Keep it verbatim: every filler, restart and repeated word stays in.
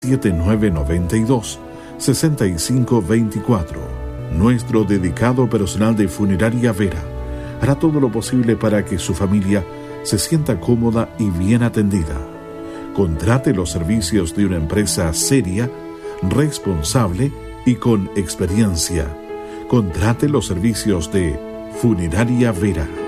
siete nueve nueve dos, seis cinco dos cuatro. Nuestro dedicado personal de Funeraria Vera hará todo lo posible para que su familia se sienta cómoda y bien atendida. Contrate los servicios de una empresa seria, responsable y con experiencia. Contrate los servicios de Funeraria Vera.